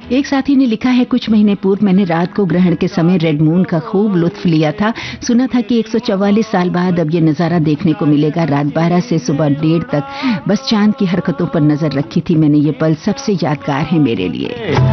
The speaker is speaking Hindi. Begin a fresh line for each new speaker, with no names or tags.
एक साथी ने लिखा है, कुछ महीने पूर्व मैंने रात को ग्रहण के समय रेड मून का खूब लुत्फ लिया था। सुना था कि 144 साल बाद अब ये नजारा देखने को मिलेगा। रात 12 से सुबह 1:30 तक बस चांद की हरकतों पर नजर रखी थी मैंने। ये पल सबसे यादगार है मेरे लिए।